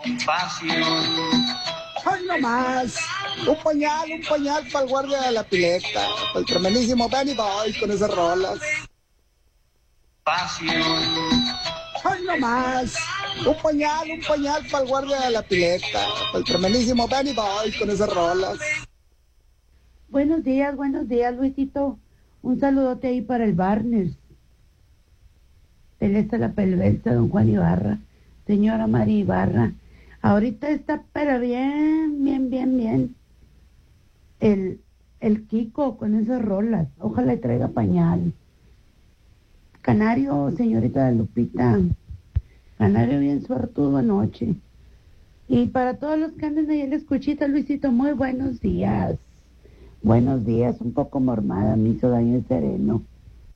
¡Ay, no más! Un pañal para el guardia de la pileta, para el tremendísimo Benny Boy con esas rolas. ¡Ay, no más! Un pañal para el guardia de la pileta, para el tremendísimo Benny Boy con esas rolas. Buenos días, Luisito. Un saludote ahí para el Barnes. Celeste la Pelvelza, don Juan Ibarra, señora María Ibarra. Ahorita está, pero bien. El Kiko con esas rolas. Ojalá le traiga pañal. Canario, señorita de Lupita. Canario bien suertudo anoche. Y para todos los que andan ahí en la escuchita, Luisito, muy buenos días. Buenos días, un poco mormada, me hizo daño el sereno.